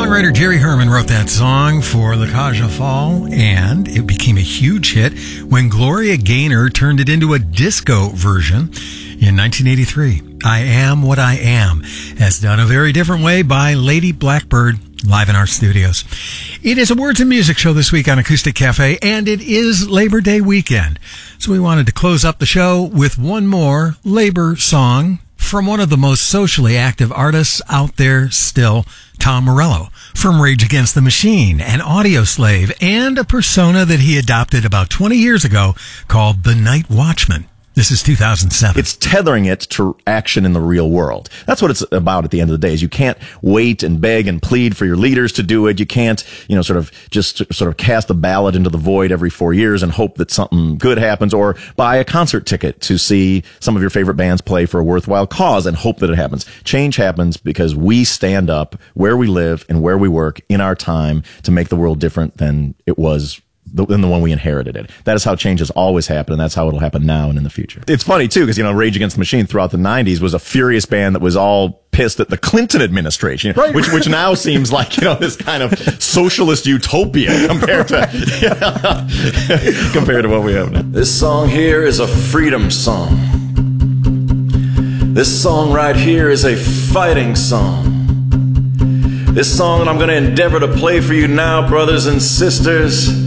Songwriter Jerry Herman wrote that song for La Cage aux Folles, and it became a huge hit when Gloria Gaynor turned it into a disco version in 1983. I Am What I Am, as done a very different way by Lady Blackbird, live in our studios. It is a Words and Music show this week on Acoustic Cafe, and it is Labor Day weekend. So we wanted to close up the show with one more labor song from one of the most socially active artists out there still, Tom Morello, from Rage Against the Machine, an audio slave, and a persona that he adopted about 20 years ago called the Night Watchman. This is 2007. It's tethering it to action in the real world. That's what it's about at the end of the day, is you can't wait and beg and plead for your leaders to do it. You can't, sort of cast a ballot into the void every 4 years and hope that something good happens, or buy a concert ticket to see some of your favorite bands play for a worthwhile cause and hope that it happens. Change happens because we stand up where we live and where we work in our time to make the world different than it was than the one we inherited it. That is how change has always happened, and that's how it'll happen now and in the future. It's funny, too, because, Rage Against the Machine throughout the 90s was a furious band that was all pissed at the Clinton administration, right, which now seems like, this kind of socialist utopia compared to what we have now. This song here is a freedom song. This song right here is a fighting song. This song that I'm going to endeavor to play for you now, brothers and sisters,